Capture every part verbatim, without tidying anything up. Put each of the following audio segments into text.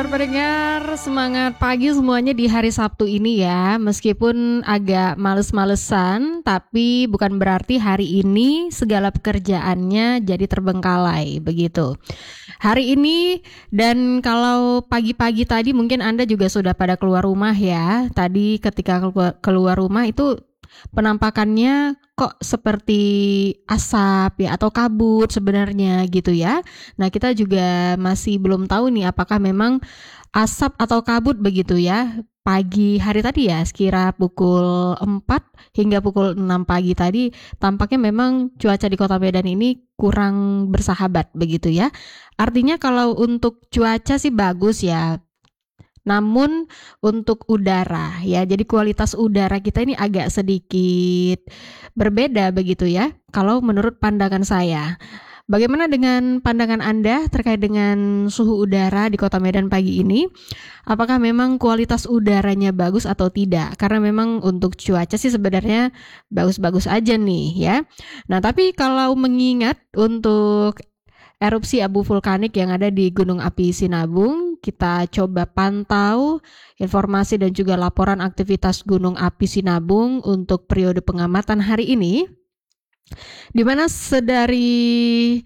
Saudara pendengar, semangat pagi semuanya di hari Sabtu ini ya. Meskipun agak males-malesan, tapi bukan berarti hari ini segala pekerjaannya jadi terbengkalai, begitu. Hari ini dan kalau pagi-pagi tadi mungkin Anda juga sudah pada keluar rumah ya. Tadi ketika keluar, keluar rumah itu penampakannya kok seperti asap ya atau kabut sebenarnya gitu ya. Nah, kita juga masih belum tahu nih apakah memang asap atau kabut begitu ya. Pagi hari tadi ya, sekira pukul empat hingga pukul enam pagi tadi tampaknya memang cuaca di Kota Medan ini kurang bersahabat begitu ya. Artinya kalau untuk cuaca sih bagus ya. Namun untuk udara ya, jadi kualitas udara kita ini agak sedikit berbeda begitu ya, kalau menurut pandangan saya. Bagaimana dengan pandangan Anda terkait dengan suhu udara di Kota Medan pagi ini? Apakah memang kualitas udaranya bagus atau tidak? Karena memang untuk cuaca sih sebenarnya bagus-bagus aja nih ya. Nah, tapi kalau mengingat untuk erupsi abu vulkanik yang ada di Gunung Api Sinabung, kita coba pantau informasi dan juga laporan aktivitas Gunung Api Sinabung untuk periode pengamatan hari ini, di mana sedari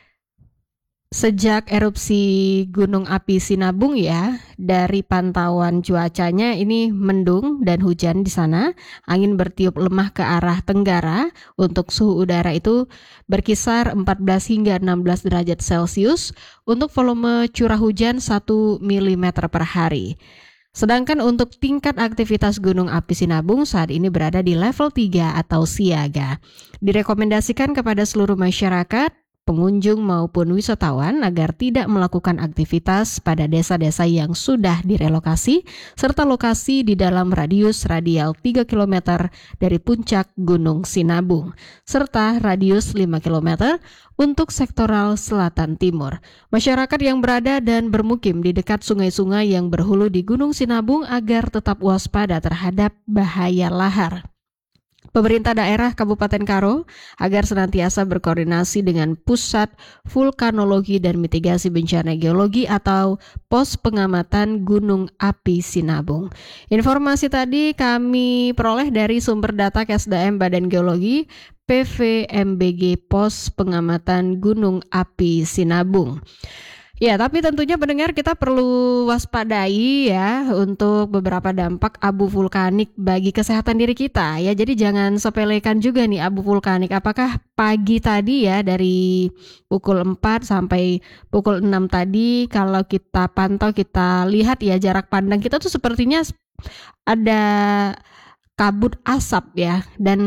sejak erupsi Gunung Api Sinabung ya, dari pantauan cuacanya ini mendung dan hujan di sana, angin bertiup lemah ke arah tenggara, untuk suhu udara itu berkisar empat belas hingga enam belas derajat Celcius, untuk volume curah hujan satu milimeter per hari. Sedangkan untuk tingkat aktivitas Gunung Api Sinabung saat ini berada di level tiga atau siaga. Direkomendasikan kepada seluruh masyarakat, pengunjung maupun wisatawan agar tidak melakukan aktivitas pada desa-desa yang sudah direlokasi serta lokasi di dalam radius radial tiga kilometer dari puncak Gunung Sinabung serta radius lima kilometer untuk sektoral selatan timur. Masyarakat yang berada dan bermukim di dekat sungai-sungai yang berhulu di Gunung Sinabung agar tetap waspada terhadap bahaya lahar. Pemerintah daerah Kabupaten Karo agar senantiasa berkoordinasi dengan Pusat Vulkanologi dan Mitigasi Bencana Geologi atau Pos Pengamatan Gunung Api Sinabung. Informasi tadi kami peroleh dari sumber data Kesdam Badan Geologi P V M B G Pos Pengamatan Gunung Api Sinabung. Ya, tapi tentunya pendengar kita perlu waspadai ya untuk beberapa dampak abu vulkanik bagi kesehatan diri kita ya. Jadi jangan sepelekan juga nih abu vulkanik. Apakah pagi tadi ya dari pukul empat sampai pukul enam tadi kalau kita pantau, kita lihat ya jarak pandang kita tuh sepertinya ada kabut asap ya, dan